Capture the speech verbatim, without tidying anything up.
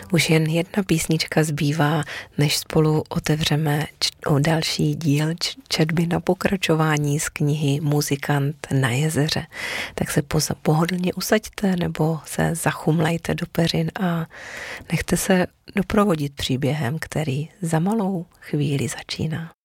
Už jen jedna písnička zbývá, než spolu otevřeme č- o další díl č- četby na pokračování z knihy Muzikant na jezeře. Tak se poza- pohodlně usaďte nebo se zachumlejte do peřin a nechte se doprovodit příběhem, který za malou chvíli začíná.